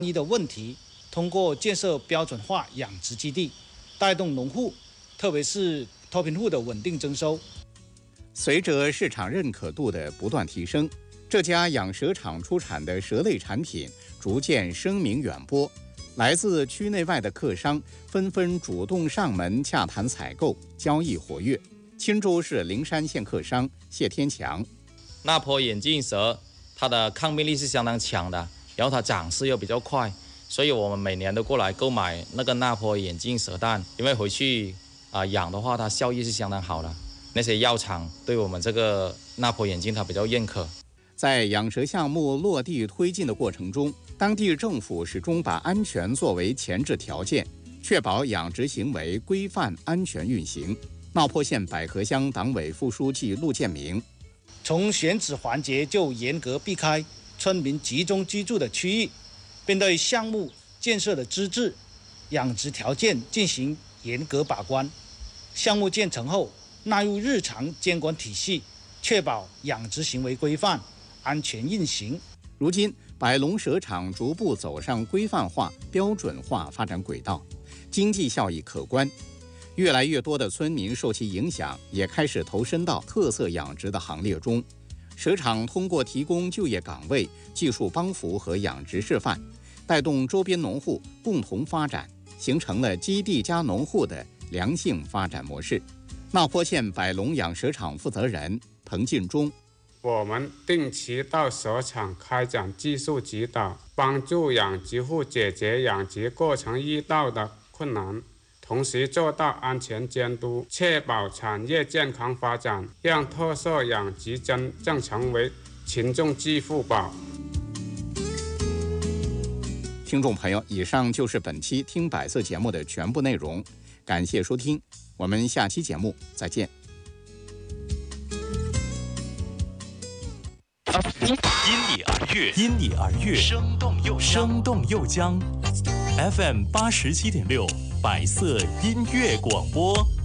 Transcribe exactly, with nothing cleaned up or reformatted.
一的问题，通过建设标准化养殖基地，带动农户，特别是脱贫户的稳定增收。 随着市场认可度的不断提升，这家养蛇场出产的蛇类产品逐渐声名远播，来自区内外的客商纷纷主动上门洽谈采购，交易活跃。钦州市灵山县客商谢天强， 那坡眼镜蛇它的抗病力是相当强的，然后它长势又比较快，所以我们每年都过来购买那个那坡眼镜蛇蛋，因为回去啊、呃、养的话，它效益是相当好的。那些药厂对我们这个那坡眼镜它比较认可。 在养蛇项目落地推进的过程中，当地政府始终把安全作为前置条件，确保养殖行为规范安全运行。茂坡县百合乡党委副书记陆建明， 从选址环节就严格避开村民集中居住的区域，并对项目建设的资质、养殖条件进行严格把关。项目建成后，纳入日常监管体系，确保养殖行为规范、安全运行。 如今，百龙蛇场逐步走上规范化、标准化发展轨道，经济效益可观。越来越多的村民受其影响，也开始投身到特色养殖的行列中。蛇场通过提供就业岗位、技术帮扶和养殖示范，带动周边农户共同发展，形成了基地加农户的良性发展模式。茂坡县百龙养蛇场负责人彭进忠， 我们定期到蛇场开展技术指导，帮助养殖户解决养殖过程遇到的困难，同时做到安全监督，确保产业健康发展，让特色养殖真正成为群众致富宝。 听众朋友，以上就是本期听百色节目的全部内容，感谢收听，我们下期节目再见。 因你而悦，因你而悦，生动又生动又将。F M 八十七点六，百色音乐广播。